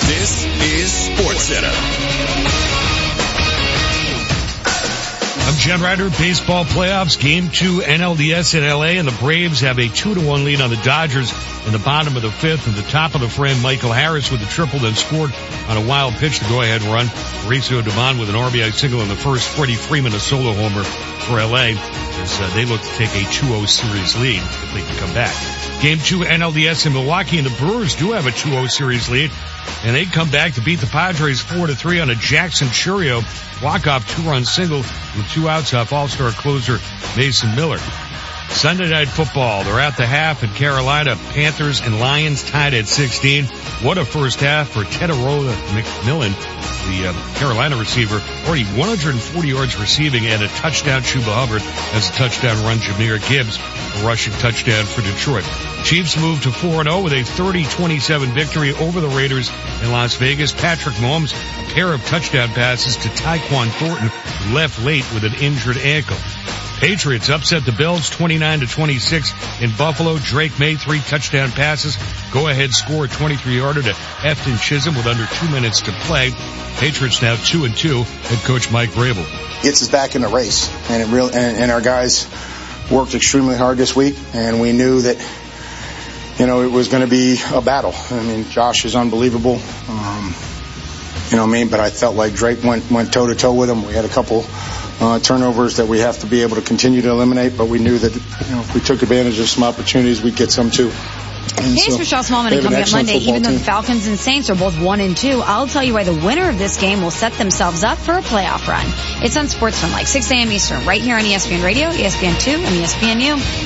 This is SportsCenter. I'm Jen Ryder. Baseball playoffs, Game 2, NLDS in LA, and the Braves have a 2-1 lead on the Dodgers in the bottom of the fifth. At the top of the frame, Michael Harris with a triple, then scored on a wild pitch, the go-ahead run. Mauricio Dubon with an RBI single in the first. Freddie Freeman a solo homer for LA as they look to take a 2-0 series lead if they can come back. Game 2, NLDS in Milwaukee, and the Brewers do have a 2-0 series lead, and they come back to beat the Padres 4-3 on a Jackson Churio walk-off two-run single with 2 outs off all-star closer Mason Miller. Sunday Night Football, they're at the half in Carolina. Panthers and Lions tied at 16. What a first half for Tedorola McMillan, the Carolina receiver. Already 140 yards receiving and a touchdown. Chuba Hubbard has a touchdown run. Jahmyr Gibbs, a rushing touchdown for Detroit. Chiefs move to 4-0 with a 30-27 victory over the Raiders in Las Vegas. Patrick Mahomes, a pair of touchdown passes to Tyquan Thornton, who left late with an injured ankle. Patriots upset the Bills 29-26 in Buffalo. Drake May 3 touchdown passes. Go ahead score, 23-yarder to Efton Chisholm with under 2 minutes to play. Patriots now 2-2. Head coach Mike Vrabel gets us back in the race, and our guys worked extremely hard this week, and we knew that it was going to be a battle. I mean, Josh is unbelievable. But I felt like Drake went toe to toe with him. We had a couple turnovers that we have to be able to continue to eliminate, but we knew that if we took advantage of some opportunities, we'd get some too. Here's Rochelle Smallman, and coming up Monday, even though the Falcons and Saints are both 1-2, I'll tell you why the winner of this game will set themselves up for a playoff run. It's on SportsCenter, like 6 a.m. Eastern, right here on ESPN Radio, ESPN2, and ESPNU.